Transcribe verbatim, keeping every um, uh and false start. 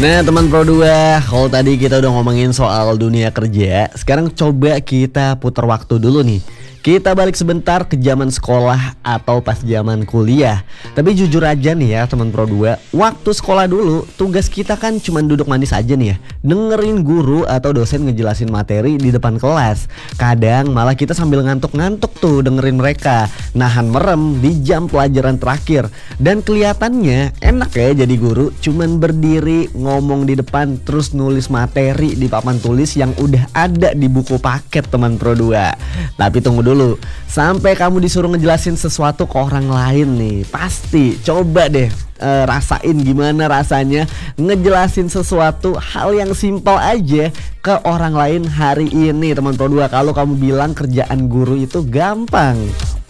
Nah teman Pro dua, kalau tadi kita udah ngomongin soal dunia kerja, sekarang coba kita putar waktu dulu nih. Kita balik sebentar ke zaman sekolah atau pas zaman kuliah. Tapi jujur aja nih ya teman Pro dua, waktu sekolah dulu tugas kita kan cuma duduk manis aja nih ya, dengerin guru atau dosen ngejelasin materi di depan kelas. Kadang malah kita sambil ngantuk-ngantuk tuh dengerin mereka, nahan merem di jam pelajaran terakhir. Dan kelihatannya enak ya jadi guru, cuman berdiri ngomong di depan terus nulis materi di papan tulis yang udah ada di buku paket teman Pro dua. Tapi tunggu dulu dulu sampai kamu disuruh ngejelasin sesuatu ke orang lain nih, pasti coba deh uh, rasain gimana rasanya ngejelasin sesuatu hal yang simpel aja ke orang lain hari ini teman Pro dua. Kalau kamu bilang kerjaan guru itu gampang.